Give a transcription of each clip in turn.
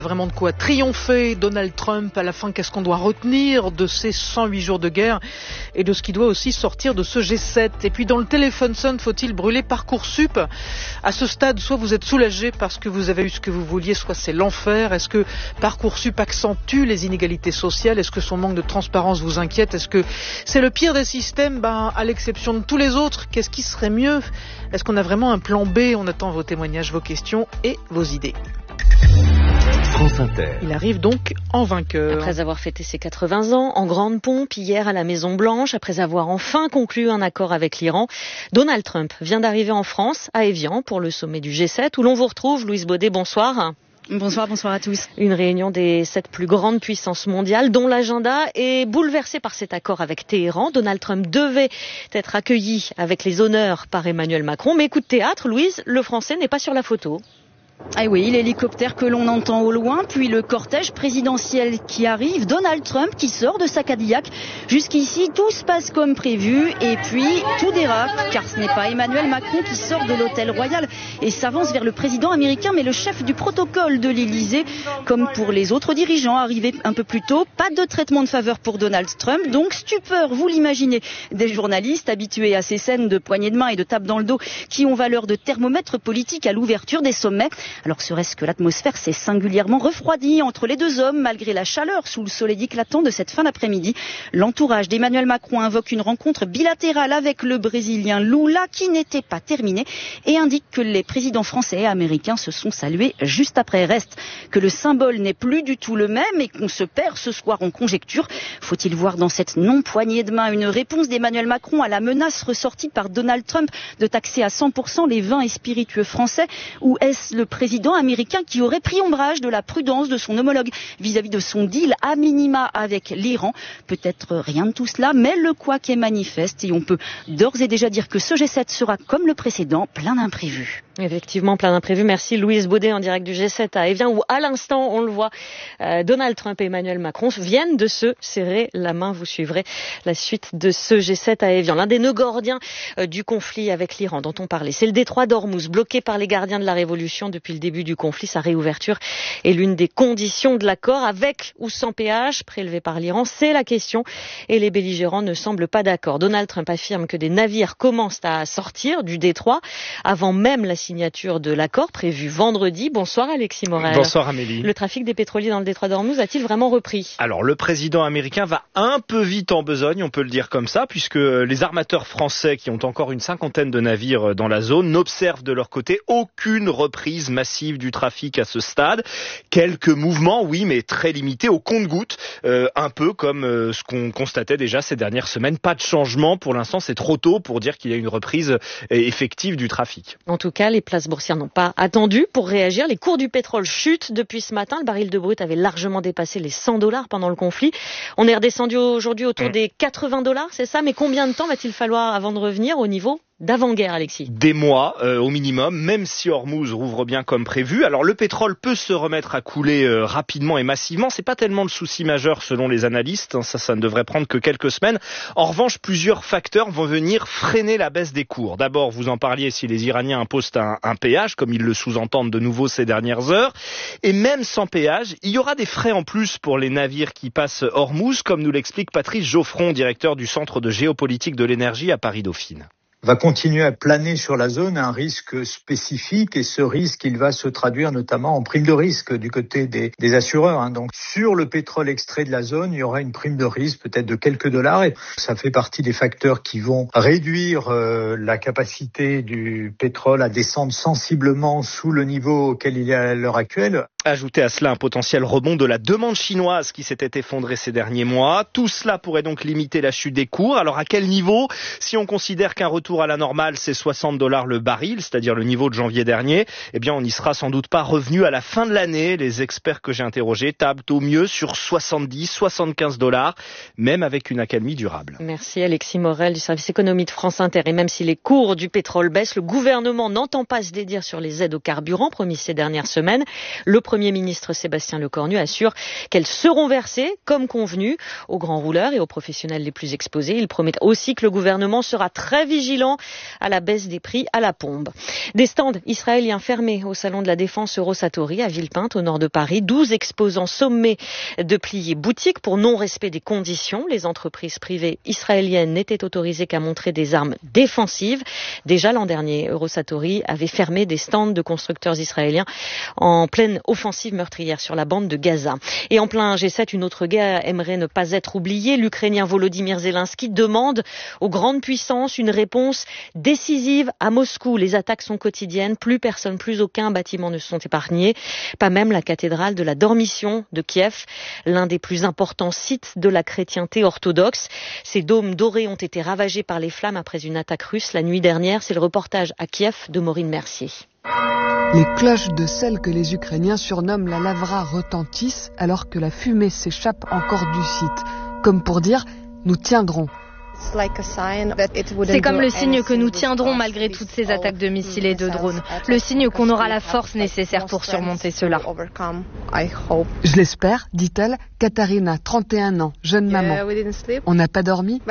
Vraiment de quoi triompher Donald Trump à la fin. Qu'est-ce qu'on doit retenir de ces 108 jours de guerre et de ce qui doit aussi sortir de ce G7? Et puis dans le téléphone sonne, faut-il brûler Parcoursup? À ce stade, soit vous êtes soulagé parce que vous avez eu ce que vous vouliez, soit c'est l'enfer. Est-ce que Parcoursup accentue les inégalités sociales? Est-ce que son manque de transparence vous inquiète? Est-ce que c'est le pire des systèmes, à l'exception de tous les autres? Qu'est-ce qui serait mieux? Est-ce qu'on a vraiment un plan B? On attend vos témoignages, vos questions et vos idées. Il arrive donc en vainqueur. Après avoir fêté ses 80 ans, en grande pompe, hier à la Maison-Blanche, après avoir enfin conclu un accord avec l'Iran, Donald Trump vient d'arriver en France, à Évian, pour le sommet du G7, où l'on vous retrouve. Louise Baudet, bonsoir. Bonsoir à tous. Une réunion des 7 plus grandes puissances mondiales, dont l'agenda est bouleversé par cet accord avec Téhéran. Donald Trump devait être accueilli avec les honneurs par Emmanuel Macron, mais coup de théâtre, Louise, le Français n'est pas sur la photo. Ah oui, l'hélicoptère que l'on entend au loin, puis le cortège présidentiel qui arrive, Donald Trump qui sort de sa Cadillac. Jusqu'ici, tout se passe comme prévu et puis tout dérape, car ce n'est pas Emmanuel Macron qui sort de l'hôtel royal et s'avance vers le président américain, mais le chef du protocole de l'Élysée. Comme pour les autres dirigeants arrivés un peu plus tôt, pas de traitement de faveur pour Donald Trump, donc stupeur, vous l'imaginez, des journalistes habitués à ces scènes de poignées de main et de tapes dans le dos qui ont valeur de thermomètre politique à l'ouverture des sommets. Alors serait-ce que l'atmosphère s'est singulièrement refroidie entre les deux hommes malgré la chaleur sous le soleil éclatant de cette fin d'après-midi? L'entourage d'Emmanuel Macron invoque une rencontre bilatérale avec le Brésilien Lula qui n'était pas terminée et indique que les présidents français et américains se sont salués juste après. Reste que le symbole n'est plus du tout le même et qu'on se perd ce soir en conjecture. Faut-il voir dans cette non-poignée de main une réponse d'Emmanuel Macron à la menace ressortie par Donald Trump de taxer à 100% les vins et spiritueux français? Ou est-ce le président américain qui aurait pris ombrage de la prudence de son homologue vis-à-vis de son deal à minima avec l'Iran? Peut-être rien de tout cela, mais le couac est manifeste et on peut d'ores et déjà dire que ce G7 sera comme le précédent, plein d'imprévus. Effectivement, plein d'imprévus. Merci Louise Baudet en direct du G7 à Évian où à l'instant, on le voit, Donald Trump et Emmanuel Macron viennent de se serrer la main. Vous suivrez la suite de ce G7 à Évian. L'un des nœuds gordiens du conflit avec l'Iran dont on parlait, c'est le détroit d'Ormuz, bloqué par les gardiens de la Révolution depuis le début du conflit. Sa réouverture est l'une des conditions de l'accord, avec ou sans péage prélevé par l'Iran. C'est la question et les belligérants ne semblent pas d'accord. Donald Trump affirme que des navires commencent à sortir du détroit avant même la signature de l'accord prévu vendredi. Bonsoir Alexis Morel. Bonsoir Amélie. Le trafic des pétroliers dans le détroit d'Ormuz a-t-il vraiment repris? Alors le président américain va un peu vite en besogne, on peut le dire comme ça, puisque les armateurs français qui ont encore une cinquantaine de navires dans la zone n'observent de leur côté aucune reprise massive du trafic à ce stade. Quelques mouvements, oui, mais très limités, au compte-gouttes, un peu comme ce qu'on constatait déjà ces dernières semaines. Pas de changement pour l'instant, c'est trop tôt pour dire qu'il y a une reprise effective du trafic. En tout cas, les places boursières n'ont pas attendu pour réagir. Les cours du pétrole chutent depuis ce matin. Le baril de brut avait largement dépassé les $100 pendant le conflit. On est redescendu aujourd'hui autour des $80, c'est ça? Mais combien de temps va-t-il falloir avant de revenir au niveau d'avant-guerre, Alexis? Des mois au minimum, même si Ormuz rouvre bien comme prévu. Alors le pétrole peut se remettre à couler rapidement et massivement. C'est pas tellement le souci majeur selon les analystes. Ça ne devrait prendre que quelques semaines. En revanche, plusieurs facteurs vont venir freiner la baisse des cours. D'abord, vous en parliez, si les Iraniens imposent un péage, comme ils le sous-entendent de nouveau ces dernières heures. Et même sans péage, il y aura des frais en plus pour les navires qui passent Ormuz, comme nous l'explique Patrice Geoffron, directeur du Centre de géopolitique de l'énergie à Paris-Dauphine. Va continuer à planer sur la zone un risque spécifique et ce risque, il va se traduire notamment en prime de risque du côté des assureurs. Donc sur le pétrole extrait de la zone, il y aura une prime de risque peut-être de quelques dollars et ça fait partie des facteurs qui vont réduire la capacité du pétrole à descendre sensiblement sous le niveau auquel il est à l'heure actuelle. Ajouter à cela un potentiel rebond de la demande chinoise qui s'était effondrée ces derniers mois. Tout cela pourrait donc limiter la chute des cours. Alors à quel niveau? Si on considère qu'un retour à la normale, c'est $60 le baril, c'est-à-dire le niveau de janvier dernier, eh bien on n'y sera sans doute pas revenu à la fin de l'année. Les experts que j'ai interrogés tablent au mieux sur $70-75, même avec une accalmie durable. Merci Alexis Morel du service économie de France Inter. Et même si les cours du pétrole baissent, le gouvernement n'entend pas se dédire sur les aides aux carburants promises ces dernières semaines. Le Premier ministre Sébastien Lecornu assure qu'elles seront versées, comme convenu, aux grands rouleurs et aux professionnels les plus exposés. Il promet aussi que le gouvernement sera très vigilant à la baisse des prix à la pompe. Des stands israéliens fermés au salon de la Défense Eurosatory à Villepinte, au nord de Paris. 12 exposants sommés de plier boutique pour non-respect des conditions. Les entreprises privées israéliennes n'étaient autorisées qu'à montrer des armes défensives. Déjà l'an dernier, Eurosatory avait fermé des stands de constructeurs israéliens en pleine offensive meurtrière sur la bande de Gaza. Et en plein G7, une autre guerre aimerait ne pas être oubliée. L'Ukrainien Volodymyr Zelensky demande aux grandes puissances une réponse décisive à Moscou. Les attaques sont quotidiennes, plus aucun bâtiment ne sont épargnés, pas même la cathédrale de la Dormition de Kiev, l'un des plus importants sites de la chrétienté orthodoxe. Ces dômes dorés ont été ravagés par les flammes après une attaque russe la nuit dernière. C'est le reportage à Kiev de Maureen Mercier. Les cloches de celle que les Ukrainiens surnomment la Lavra retentissent alors que la fumée s'échappe encore du site. Comme pour dire, nous tiendrons. C'est comme le signe que nous tiendrons malgré toutes ces attaques de missiles et de drones. Le signe qu'on aura la force nécessaire pour surmonter cela. Je l'espère, dit-elle, Katharina, 31 ans, jeune maman. On n'a pas dormi,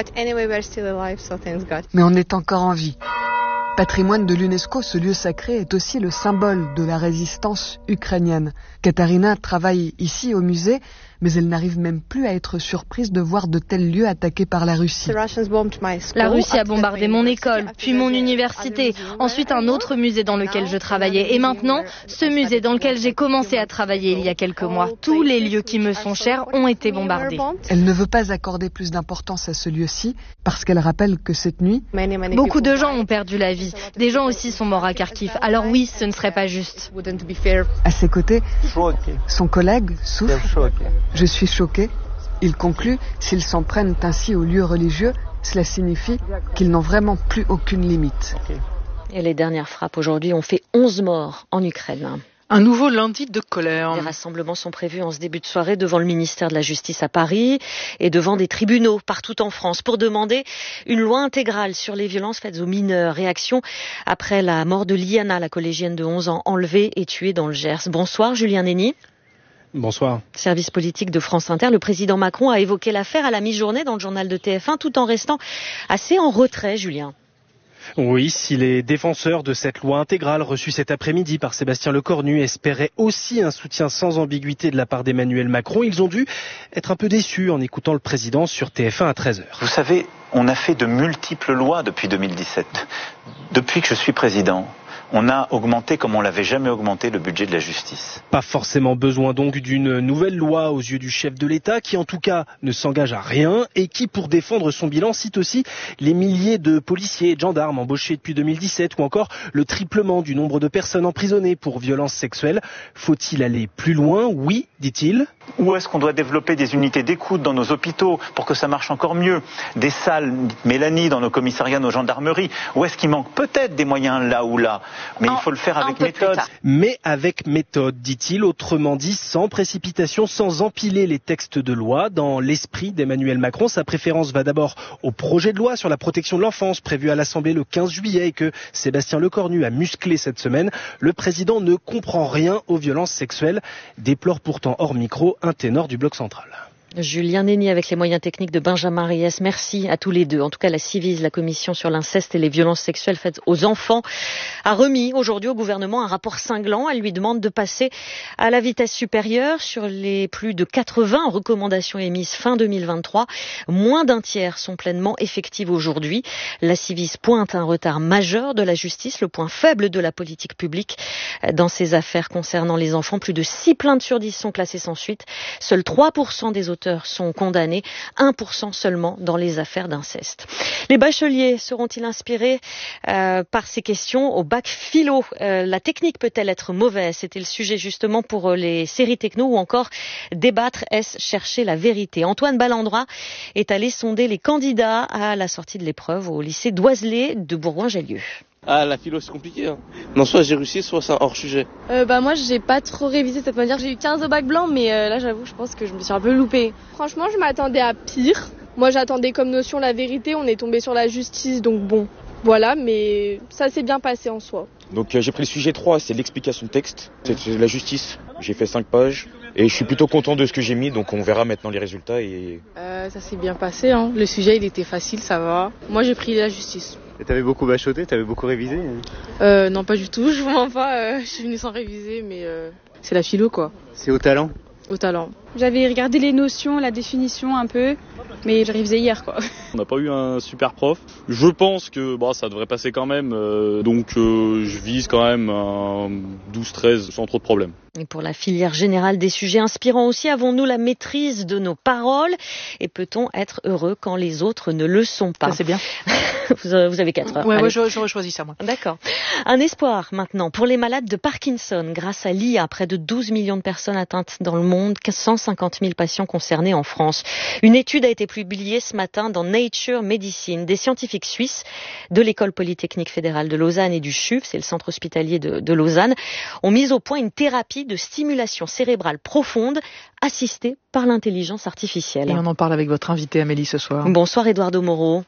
mais on est encore en vie. Patrimoine de l'UNESCO, ce lieu sacré est aussi le symbole de la résistance ukrainienne. Katharina travaille ici au musée, mais elle n'arrive même plus à être surprise de voir de tels lieux attaqués par la Russie. La Russie a bombardé mon école, puis mon université, ensuite un autre musée dans lequel je travaillais, et maintenant ce musée dans lequel j'ai commencé à travailler il y a quelques mois. Tous les lieux qui me sont chers ont été bombardés. Elle ne veut pas accorder plus d'importance à ce lieu-ci, parce qu'elle rappelle que cette nuit, beaucoup de gens ont perdu la vie. Des gens aussi sont morts à Kharkiv. Alors oui, ce ne serait pas juste. À ses côtés, son collègue souffle. Je suis choqué. Il conclut, s'ils s'en prennent ainsi aux lieux religieux, cela signifie qu'ils n'ont vraiment plus aucune limite. Et les dernières frappes aujourd'hui ont fait 11 morts en Ukraine. Un nouveau lundi de colère. Les rassemblements sont prévus en ce début de soirée devant le ministère de la Justice à Paris et devant des tribunaux partout en France pour demander une loi intégrale sur les violences faites aux mineurs. Réaction après la mort de Liana, la collégienne de 11 ans, enlevée et tuée dans le Gers. Bonsoir Julien Nény. Bonsoir. Service politique de France Inter. Le président Macron a évoqué l'affaire à la mi-journée dans le journal de TF1 tout en restant assez en retrait, Julien. Oui, si les défenseurs de cette loi intégrale reçue cet après-midi par Sébastien Lecornu espéraient aussi un soutien sans ambiguïté de la part d'Emmanuel Macron, ils ont dû être un peu déçus en écoutant le président sur TF1 à 13h. Vous savez, on a fait de multiples lois depuis 2017. Depuis que je suis président, on a augmenté comme on l'avait jamais augmenté le budget de la justice. Pas forcément besoin donc d'une nouvelle loi aux yeux du chef de l'État qui en tout cas ne s'engage à rien et qui pour défendre son bilan cite aussi les milliers de policiers et de gendarmes embauchés depuis 2017 ou encore le triplement du nombre de personnes emprisonnées pour violences sexuelles. Faut-il aller plus loin? Oui, dit-il. Où est-ce qu'on doit développer des unités d'écoute dans nos hôpitaux pour que ça marche encore mieux? Des salles, Mélanie, dans nos commissariats, nos gendarmeries. Où est-ce qu'il manque peut-être des moyens là ou là? Mais il faut le faire avec méthode. Mais avec méthode, dit-il, autrement dit, sans précipitation, sans empiler les textes de loi. Dans l'esprit d'Emmanuel Macron, sa préférence va d'abord au projet de loi sur la protection de l'enfance prévu à l'Assemblée le 15 juillet et que Sébastien Lecornu a musclé cette semaine. Le président ne comprend rien aux violences sexuelles, déplore pourtant hors micro un ténor du bloc central. Julien Nény avec les moyens techniques de Benjamin Riès. Merci à tous les deux. En tout cas, la Ciivise, la commission sur l'inceste et les violences sexuelles faites aux enfants, a remis aujourd'hui au gouvernement un rapport cinglant. Elle lui demande de passer à la vitesse supérieure sur les plus de 80 recommandations émises fin 2023. Moins d'un tiers sont pleinement effectives aujourd'hui. La Ciivise pointe un retard majeur de la justice, le point faible de la politique publique dans ces affaires concernant les enfants. Plus de 6 plaintes sur 10 sont classées sans suite. Seuls 3% des auteurs sont condamnés, 1% seulement dans les affaires d'inceste. Les bacheliers seront-ils inspirés par ces questions au bac philo? La technique peut-elle être mauvaise? C'était le sujet justement pour les séries techno ou encore débattre, est-ce chercher la vérité? Antoine Ballandroy est allé sonder les candidats à la sortie de l'épreuve au lycée d'Oiselay de Bourgoin-Jallieu. Ah, la philo, c'est compliqué. Hein. Non, soit j'ai réussi, soit c'est un hors-sujet. Moi, j'ai pas trop révisé de cette manière. J'ai eu 15 au bac blanc, mais là, j'avoue, je pense que je me suis un peu loupée. Franchement, je m'attendais à pire. Moi, j'attendais comme notion la vérité. On est tombé sur la justice, donc bon. Voilà, mais ça s'est bien passé en soi. Donc j'ai pris le sujet 3, c'est l'explication de texte, c'est la justice. J'ai fait 5 pages et je suis plutôt content de ce que j'ai mis, donc on verra maintenant les résultats. Ça s'est bien passé, hein. Le sujet il était facile, ça va. Moi j'ai pris la justice. Et t'avais beaucoup bachoté, t'avais beaucoup révisé? Non, pas du tout, je vous mens pas, je suis venue sans réviser, mais c'est la philo quoi. C'est au talent? Au talent. J'avais regardé les notions, la définition un peu, mais j'ai révisé hier quoi. On n'a pas eu un super prof. Je pense que ça devrait passer quand même, donc je vise quand même un 12-13 sans trop de problèmes. Et pour la filière générale des sujets inspirants aussi, avons-nous la maîtrise de nos paroles? Et peut-on être heureux quand les autres ne le sont pas? Ça c'est bien. Vous avez 4 heures. Ouais, j'aurais choisi ça moi. D'accord. Un espoir maintenant pour les malades de Parkinson. Grâce à l'IA, près de 12 millions de personnes atteintes dans le monde, 150 000 patients concernés en France. Une étude a été publiée ce matin dans Nature Medicine. Des scientifiques suisses de l'École Polytechnique Fédérale de Lausanne et du CHUV, c'est le centre hospitalier de Lausanne, ont mis au point une thérapie de stimulation cérébrale profonde assistée par l'intelligence artificielle. Et on en parle avec votre invité Amélie ce soir. Bonsoir Eduardo Moreau.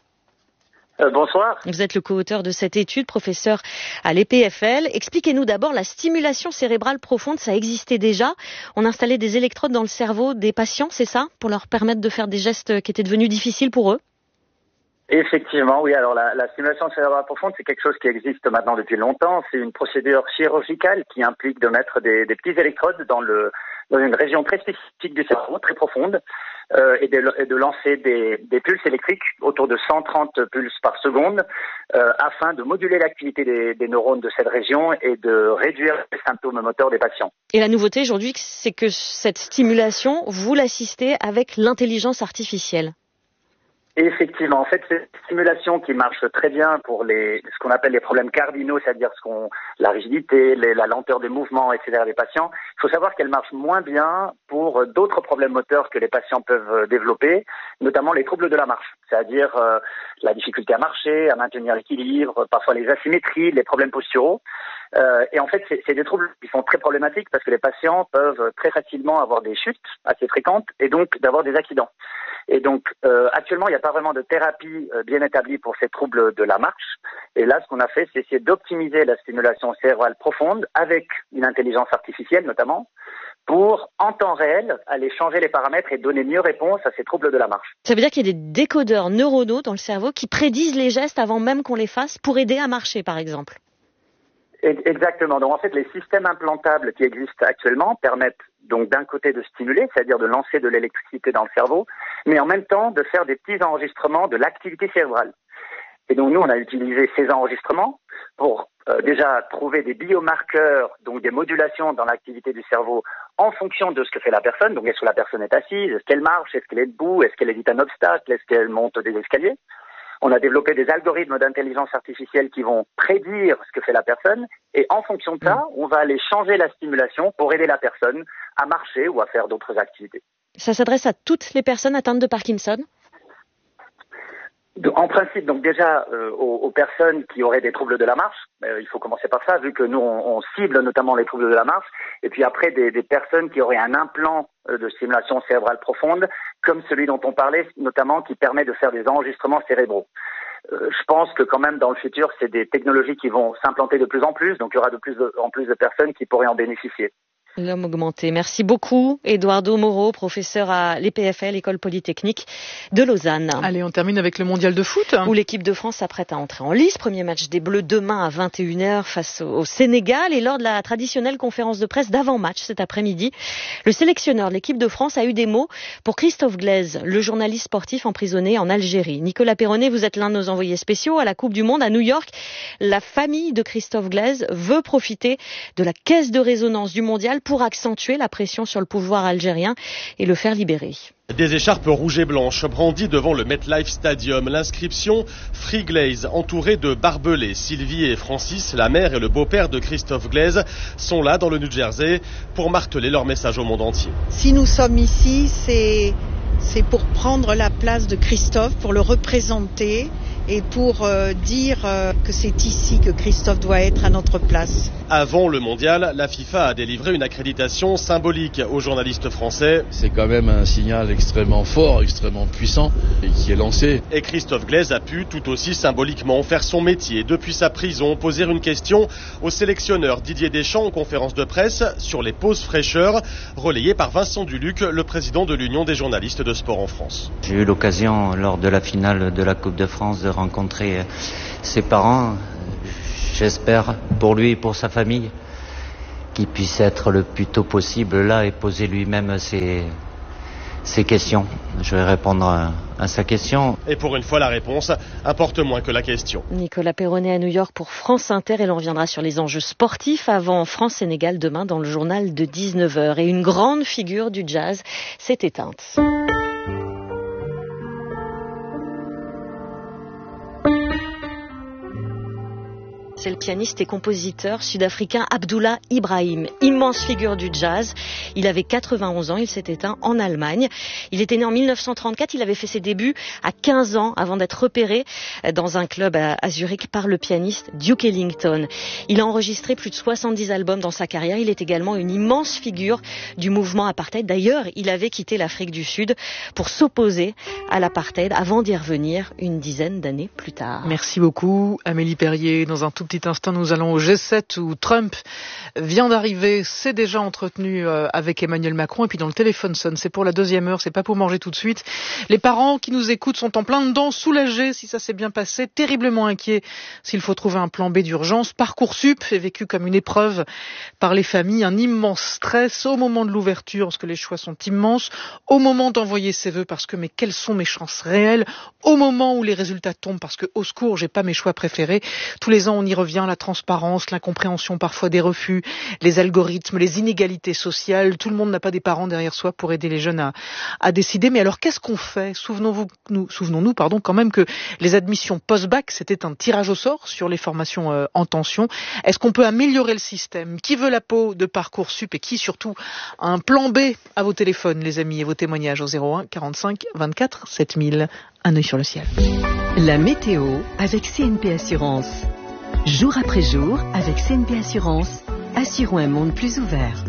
Bonsoir. Vous êtes le co-auteur de cette étude, professeur à l'EPFL. Expliquez-nous d'abord, la stimulation cérébrale profonde, ça existait déjà. On installait des électrodes dans le cerveau des patients, c'est ça? Pour leur permettre de faire des gestes qui étaient devenus difficiles pour eux? Effectivement, oui. Alors la stimulation cérébrale profonde, c'est quelque chose qui existe maintenant depuis longtemps. C'est une procédure chirurgicale qui implique de mettre des petits électrodes dans une région très spécifique du cerveau, très profonde, et de lancer des pulses électriques autour de 130 pulses par seconde, afin de moduler l'activité des neurones de cette région et de réduire les symptômes moteurs des patients. Et la nouveauté aujourd'hui, c'est que cette stimulation, vous l'assistez avec l'intelligence artificielle. Effectivement, en fait, c'est une stimulation qui marche très bien pour ce qu'on appelle les problèmes cardinaux, c'est-à-dire la rigidité, la lenteur des mouvements, etc. des patients. Il faut savoir qu'elle marche moins bien pour d'autres problèmes moteurs que les patients peuvent développer, notamment les troubles de la marche, c'est-à-dire la difficulté à marcher, à maintenir l'équilibre, parfois les asymétries, les problèmes posturaux. Et en fait, c'est des troubles qui sont très problématiques parce que les patients peuvent très facilement avoir des chutes assez fréquentes et donc d'avoir des accidents. Et donc, actuellement, il n'y a pas vraiment de thérapie bien établie pour ces troubles de la marche. Et là, ce qu'on a fait, c'est essayer d'optimiser la stimulation cérébrale profonde avec une intelligence artificielle notamment, pour, en temps réel, aller changer les paramètres et donner mieux réponse à ces troubles de la marche. Ça veut dire qu'il y a des décodeurs neuronaux dans le cerveau qui prédisent les gestes avant même qu'on les fasse pour aider à marcher, par exemple. Exactement. Donc en fait, les systèmes implantables qui existent actuellement permettent donc d'un côté de stimuler, c'est-à-dire de lancer de l'électricité dans le cerveau, mais en même temps de faire des petits enregistrements de l'activité cérébrale. Et donc nous, on a utilisé ces enregistrements pour déjà trouver des biomarqueurs, donc des modulations dans l'activité du cerveau en fonction de ce que fait la personne. Donc est-ce que la personne est assise, est-ce qu'elle marche, est-ce qu'elle est debout, est-ce qu'elle évite un obstacle, est-ce qu'elle monte des escaliers. On a développé des algorithmes d'intelligence artificielle qui vont prédire ce que fait la personne et en fonction de ça, on va aller changer la stimulation pour aider la personne à marcher ou à faire d'autres activités. Ça s'adresse à toutes les personnes atteintes de Parkinson ? En principe, donc déjà aux personnes qui auraient des troubles de la marche, il faut commencer par ça, vu que nous on cible notamment les troubles de la marche, et puis après des personnes qui auraient un implant de stimulation cérébrale profonde, comme celui dont on parlait, notamment qui permet de faire des enregistrements cérébraux. Je pense que quand même dans le futur, c'est des technologies qui vont s'implanter de plus en plus, donc il y aura de plus en plus de personnes qui pourraient en bénéficier. L'homme augmenté. Merci beaucoup, Eduardo Moreau, professeur à l'EPFL, École Polytechnique de Lausanne. Allez, on termine avec le mondial de foot. Où l'équipe de France s'apprête à entrer en lice. Premier match des Bleus demain à 21h face au Sénégal. Et lors de la traditionnelle conférence de presse d'avant-match cet après-midi, le sélectionneur de l'équipe de France a eu des mots pour Christophe Glaise, le journaliste sportif emprisonné en Algérie. Nicolas Perronnet, vous êtes l'un de nos envoyés spéciaux à la Coupe du Monde à New York. La famille de Christophe Glaise veut profiter de la caisse de résonance du mondial pour accentuer la pression sur le pouvoir algérien et le faire libérer. Des écharpes rouges et blanches brandies devant le MetLife Stadium. L'inscription Free Glaze, entourée de barbelés. Sylvie et Francis, la mère et le beau-père de Christophe Glaise, sont là dans le New Jersey pour marteler leur message au monde entier. Si nous sommes ici, c'est pour prendre la place de Christophe, pour le représenter et pour dire que c'est ici que Christophe doit être à notre place. Avant le mondial, la FIFA a délivré une accréditation symbolique aux journalistes français. C'est quand même un signal extrêmement fort, extrêmement puissant et qui est lancé. Et Christophe Glaise a pu tout aussi symboliquement faire son métier depuis sa prison, poser une question au sélectionneur Didier Deschamps en conférence de presse sur les pauses fraîcheurs, relayée par Vincent Duluc, le président de l'Union des journalistes de sport en France. J'ai eu l'occasion lors de la finale de la Coupe de France de rencontrer ses parents. J'espère pour lui et pour sa famille qu'il puisse être le plus tôt possible là et poser lui-même ses questions. Je vais répondre à sa question. Et pour une fois, la réponse importe moins que la question. Nicolas Perronnet à New York pour France Inter et l'on reviendra sur les enjeux sportifs avant France-Sénégal demain dans le journal de 19h. Et une grande figure du jazz s'est éteinte. C'est le pianiste et compositeur sud-africain Abdullah Ibrahim, immense figure du jazz. Il avait 91 ans, il s'est éteint en Allemagne. Il était né en 1934, il avait fait ses débuts à 15 ans avant d'être repéré dans un club à Zurich par le pianiste Duke Ellington. Il a enregistré plus de 70 albums dans sa carrière. Il est également une immense figure du mouvement apartheid. D'ailleurs, il avait quitté l'Afrique du Sud pour s'opposer à l'apartheid avant d'y revenir une dizaine d'années plus tard. Merci beaucoup Amélie Perrier. Dans un tout petit instant, nous allons au G7 où Trump vient d'arriver, s'est déjà entretenu avec Emmanuel Macron et puis dans le téléphone sonne. C'est pour la deuxième heure, c'est pas pour manger tout de suite. Les parents qui nous écoutent sont en plein dedans, soulagés si ça s'est bien passé, terriblement inquiets s'il faut trouver un plan B d'urgence. Parcoursup est vécu comme une épreuve par les familles, un immense stress au moment de l'ouverture parce que les choix sont immenses, au moment d'envoyer ses vœux parce que mais quelles sont mes chances réelles, au moment où les résultats tombent parce que au secours, j'ai pas mes choix préférés. Tous les ans on y revient, la transparence, l'incompréhension parfois des refus, les algorithmes, les inégalités sociales. Tout le monde n'a pas des parents derrière soi pour aider les jeunes à décider. Mais alors qu'est-ce qu'on fait ? Souvenons-nous, quand même que les admissions post-bac, c'était un tirage au sort sur les formations en tension. Est-ce qu'on peut améliorer le système ? Qui veut la peau de Parcoursup et qui surtout a un plan B à vos téléphones, les amis, et vos témoignages au 01 45 24 7000. Un œil sur le ciel. La météo avec CNP Assurance. Jour après jour, avec CNP Assurance, assurons un monde plus ouvert.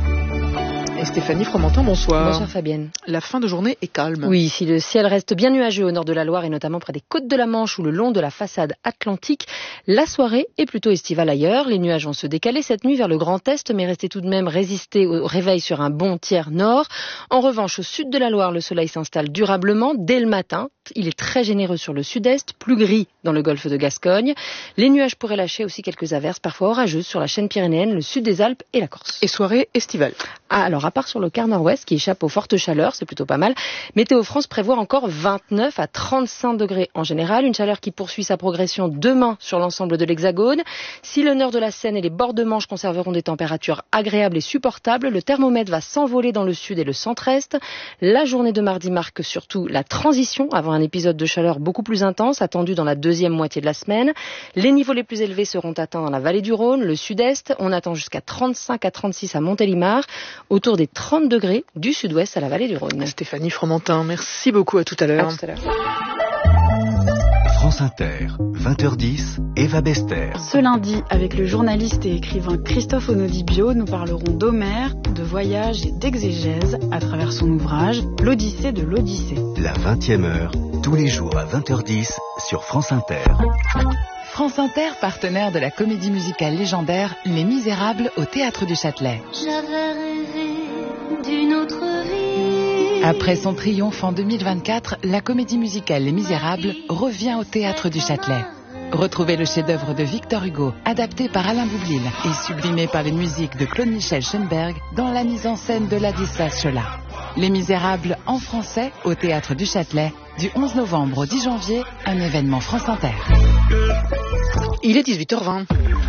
Et Stéphanie Fromentin, bonsoir. Bonsoir Fabienne. La fin de journée est calme. Oui, si le ciel reste bien nuageux au nord de la Loire et notamment près des côtes de la Manche ou le long de la façade atlantique, la soirée est plutôt estivale ailleurs. Les nuages vont se décaler cette nuit vers le Grand Est, mais rester tout de même résister au réveil sur un bon tiers nord. En revanche, au sud de la Loire, le soleil s'installe durablement dès le matin. Il est très généreux sur le sud-est, plus gris dans le golfe de Gascogne. Les nuages pourraient lâcher aussi quelques averses, parfois orageuses, sur la chaîne pyrénéenne, le sud des Alpes et la Corse. Et soirée estivale. Ah, alors à part sur le quart nord-ouest qui échappe aux fortes chaleurs, c'est plutôt pas mal. Météo France prévoit encore 29 à 35 degrés en général, une chaleur qui poursuit sa progression demain sur l'ensemble de l'Hexagone. Si le nord de la Seine et les bords de Manche conserveront des températures agréables et supportables, le thermomètre va s'envoler dans le sud et le centre-est. La journée de mardi marque surtout la transition avant un épisode de chaleur beaucoup plus intense attendu dans la deuxième moitié de la semaine. Les niveaux les plus élevés seront atteints dans la vallée du Rhône, le sud-est. On attend jusqu'à 35 à 36 à Montélimar, autour des 30 degrés du sud-ouest à la vallée du Rhône. Stéphanie Fromentin, merci beaucoup, à tout à l'heure. À tout à l'heure. France Inter, 20h10, Eva Bester. Ce lundi, avec le journaliste et écrivain Christophe Onodibio, nous parlerons d'Homère, de voyage et d'exégèse à travers son ouvrage L'Odyssée de l'Odyssée. La 20e heure, tous les jours à 20h10 sur France Inter. France Inter, partenaire de la comédie musicale légendaire Les Misérables au Théâtre du Châtelet. J'avais rêvé d'une autre vie. Après son triomphe en 2024, la comédie musicale Les Misérables revient au Théâtre du Châtelet. Retrouvez le chef-d'œuvre de Victor Hugo, adapté par Alain Boublil et sublimé par les musiques de Claude-Michel Schoenberg dans la mise en scène de Ladislas Chola. Les Misérables en français au Théâtre du Châtelet, du 11 novembre au 10 janvier, un événement France Inter. Il est 18h20.